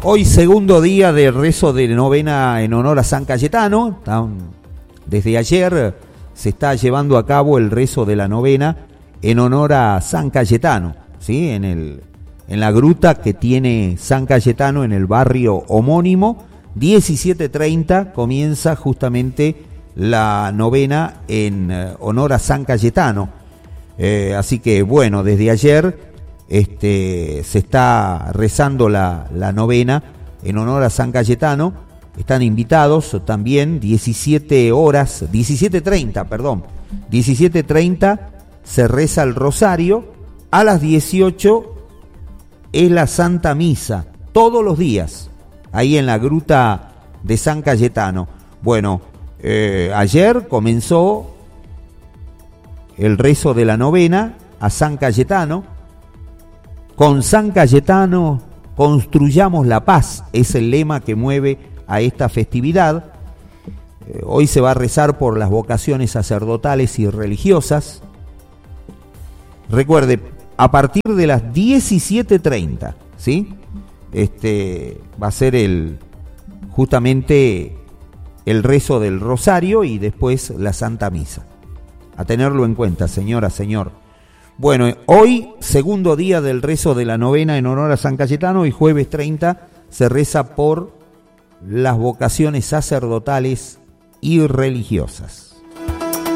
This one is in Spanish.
Hoy segundo día de rezo de novena en honor a San Cayetano. Desde ayer se está llevando a cabo el rezo de la novena en honor a San Cayetano, ¿sí? En la gruta que tiene San Cayetano en el barrio homónimo. 17:30 comienza justamente la novena en honor a San Cayetano. Así que bueno, desde ayer se está rezando la novena en honor a San Cayetano. Están invitados también 17:30 se reza el rosario. A las 18 es la Santa Misa, todos los días, ahí en la gruta de San Cayetano. Bueno, ayer comenzó el rezo de la novena a San Cayetano. Con San Cayetano construyamos la paz, es el lema que mueve a esta festividad. Hoy se va a rezar por las vocaciones sacerdotales y religiosas. Recuerde, a partir de las 17:30, ¿sí? Va a ser justamente el rezo del rosario y después la Santa Misa. A tenerlo en cuenta, señora, señor. Bueno, hoy, segundo día del rezo de la novena en honor a San Cayetano, y jueves 30 se reza por las vocaciones sacerdotales y religiosas.